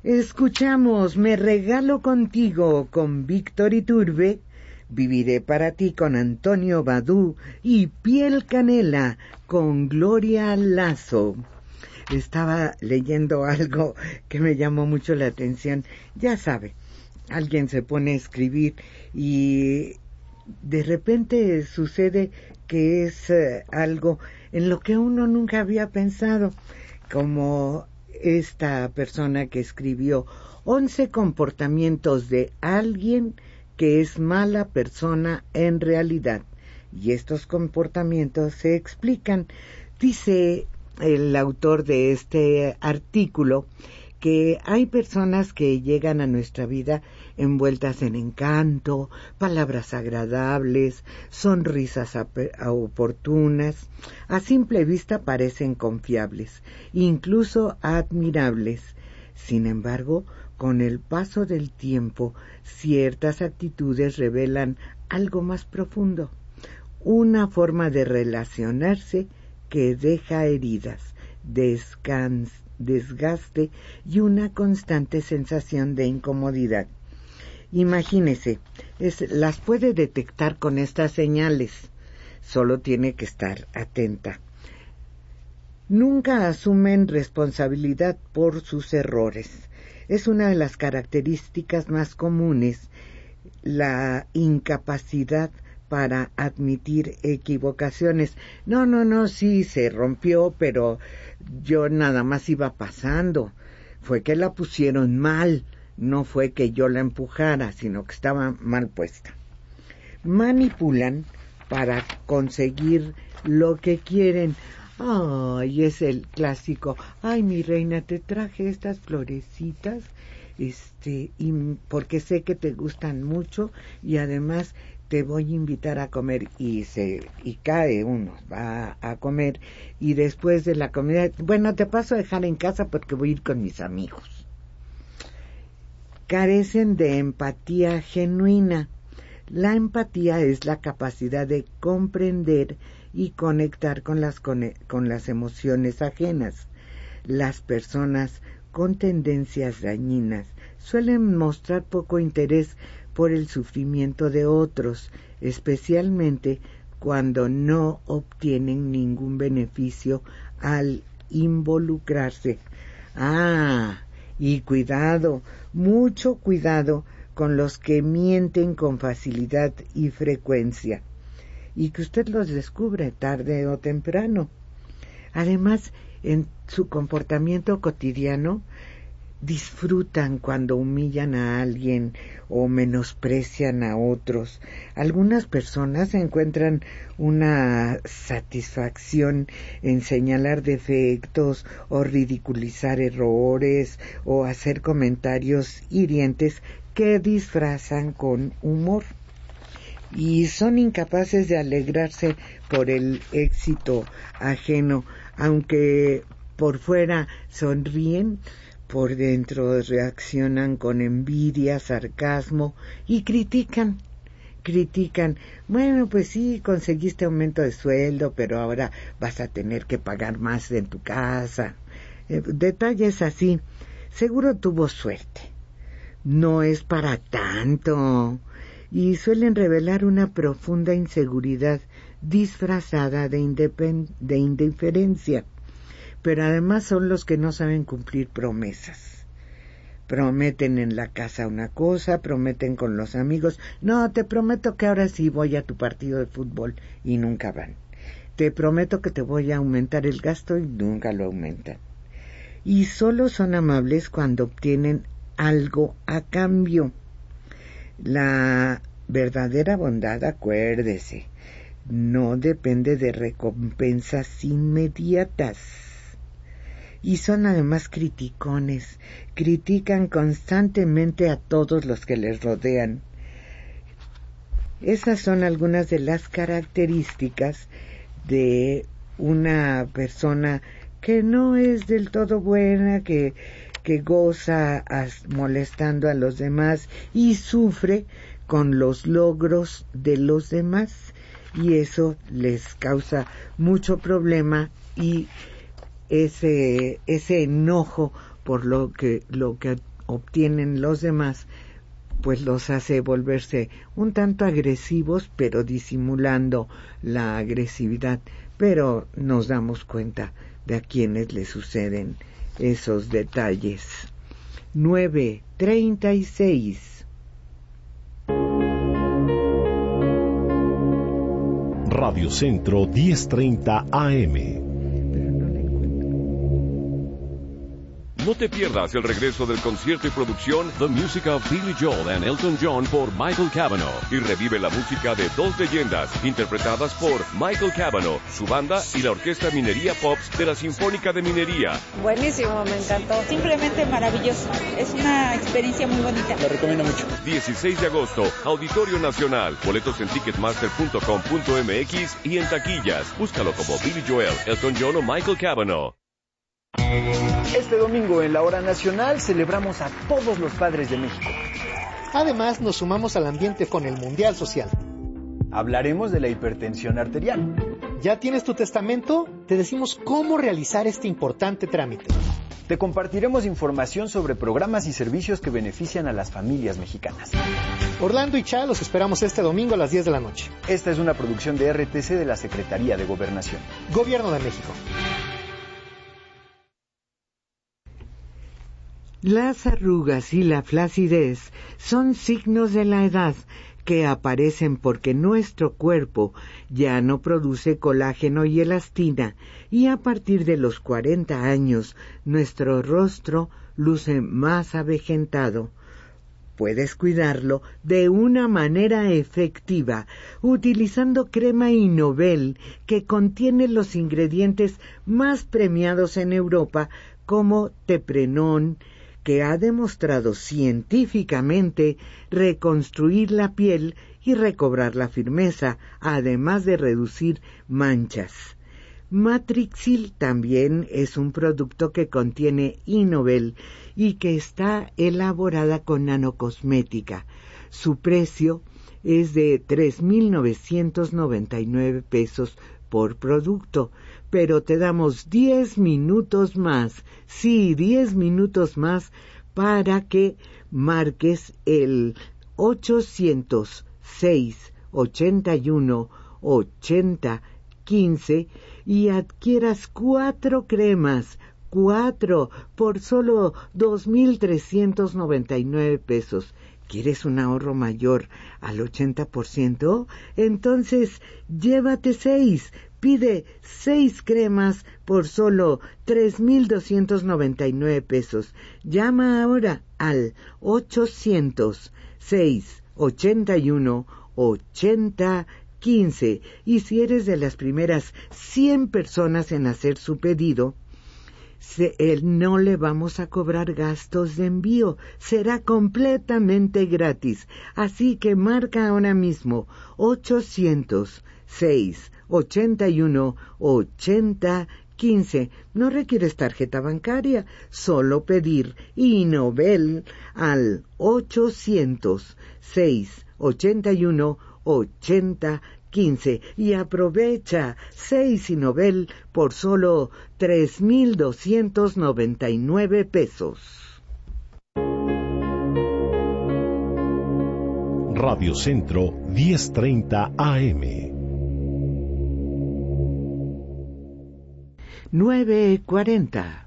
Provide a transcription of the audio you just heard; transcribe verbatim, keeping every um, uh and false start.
Escuchamos Me regalo contigo con Víctor Iturbe, Viviré para ti con Antonio Badú y Piel Canela con Gloria Lazo. Estaba leyendo algo que me llamó mucho la atención. Ya sabe, alguien se pone a escribir y de repente sucede que es eh, algo en lo que uno nunca había pensado, como esta persona que escribió once comportamientos de alguien que es mala persona en realidad. Y estos comportamientos se explican. Dice el autor de este artículo que hay personas que llegan a nuestra vida envueltas en encanto, palabras agradables, sonrisas oportunas, a simple vista parecen confiables, incluso admirables. Sin embargo, con el paso del tiempo, ciertas actitudes revelan algo más profundo, una forma de relacionarse que deja heridas, descanso, desgaste y una constante sensación de incomodidad. Imagínese, es, las puede detectar con estas señales, solo tiene que estar atenta. Nunca asumen responsabilidad por sus errores. Es una de las características más comunes, la incapacidad para admitir equivocaciones. No, no, no, sí, se rompió, pero yo nada más iba pasando. Fue que la pusieron mal, no fue que yo la empujara, sino que estaba mal puesta. Manipulan para conseguir lo que quieren. Ay, es el clásico. Ay, mi reina, te traje estas florecitas, este, y porque sé que te gustan mucho y además te voy a invitar a comer, y se y cae uno, va a comer, y después de la comida, bueno, te paso a dejar en casa porque voy a ir con mis amigos. Carecen de empatía genuina. La empatía es la capacidad de comprender y conectar con las, con, con las emociones ajenas. Las personas con tendencias dañinas suelen mostrar poco interés por el sufrimiento de otros, especialmente cuando no obtienen ningún beneficio al involucrarse. Ah, y cuidado, mucho cuidado con los que mienten con facilidad y frecuencia, y que usted los descubre tarde o temprano. Además, en su comportamiento cotidiano, disfrutan cuando humillan a alguien o menosprecian a otros. Algunas personas encuentran una satisfacción en señalar defectos o ridiculizar errores o hacer comentarios hirientes que disfrazan con humor. Y son incapaces de alegrarse por el éxito ajeno, aunque por fuera sonríen, por dentro reaccionan con envidia, sarcasmo y critican, critican. Bueno, pues sí, conseguiste aumento de sueldo, pero ahora vas a tener que pagar más en tu casa. Eh, detalles así. Seguro tuvo suerte. No es para tanto. Y suelen revelar una profunda inseguridad disfrazada de, independ- de indiferencia. Pero además son los que no saben cumplir promesas. Prometen en la casa una cosa, prometen con los amigos. No, te prometo que ahora sí voy a tu partido de fútbol, y nunca van. Te prometo que te voy a aumentar el gasto, y nunca lo aumentan. Y solo son amables cuando obtienen algo a cambio. La verdadera bondad, acuérdese, no depende de recompensas inmediatas. Y son además criticones, critican constantemente a todos los que les rodean. Esas son algunas de las características de una persona que no es del todo buena, que, que goza as, molestando a los demás y sufre con los logros de los demás, y eso les causa mucho problema y ese ese enojo por lo que lo que obtienen los demás, pues los hace volverse un tanto agresivos, pero disimulando la agresividad. Pero nos damos cuenta de a quienes le suceden esos detalles. nueve treinta y seis. Radio Centro diez treinta A M. No te pierdas el regreso del concierto y producción The Music of Billy Joel and Elton John por Michael Cavanaugh, y revive la música de dos leyendas interpretadas por Michael Cavanaugh, su banda y la Orquesta Minería Pops de la Sinfónica de Minería. Buenísimo, me encantó. Simplemente maravilloso. Es una experiencia muy bonita. La recomiendo mucho. dieciséis de agosto, Auditorio Nacional. Boletos en ticketmaster punto com punto m x y en taquillas. Búscalo como Billy Joel, Elton John o Michael Cavanaugh. Este domingo en la Hora Nacional celebramos a todos los padres de México. Además, nos sumamos al ambiente con el Mundial Social. Hablaremos de la hipertensión arterial. ¿Ya tienes tu testamento? Te decimos cómo realizar este importante trámite. Te compartiremos información sobre programas y servicios que benefician a las familias mexicanas. Orlando y Cha los esperamos este domingo a las diez de la noche. Esta es una producción de R T C de la Secretaría de Gobernación. Gobierno de México. Las arrugas y la flacidez son signos de la edad que aparecen porque nuestro cuerpo ya no produce colágeno y elastina, y a partir de los cuarenta años nuestro rostro luce más avejentado. Puedes cuidarlo de una manera efectiva utilizando crema Innovel, que contiene los ingredientes más premiados en Europa, como teprenón, que ha demostrado científicamente reconstruir la piel y recobrar la firmeza, además de reducir manchas. Matrixil también es un producto que contiene Innovel y que está elaborada con nanocosmética. Su precio es de tres mil novecientos noventa y nueve pesos por producto, pero te damos diez minutos más, sí, diez minutos más para que marques el ochocientos seis, ochenta y uno, ochenta, quince y adquieras cuatro cremas, cuatro, por solo dos mil trescientos noventa y nueve pesos. ¿Quieres un ahorro mayor al ochenta por ciento? Entonces, llévate seis. Pide seis cremas por solo tres mil doscientos noventa y nueve pesos. Llama ahora al ochocientos seis, ochenta y uno, ochenta, quince. Y si eres de las primeras cien personas en hacer su pedido, Se, eh, no le vamos a cobrar gastos de envío, será completamente gratis. Así que marca ahora mismo ochocientos seis, ochenta y uno, ochenta, quince. No requieres tarjeta bancaria, solo pedir Innovel al ochocientos seis, ochenta y uno, ochenta, quince y aprovecha seis Innovel por solo tres mil doscientos noventa y nueve pesos. Radio Centro diez treinta A M. nueve cuarenta.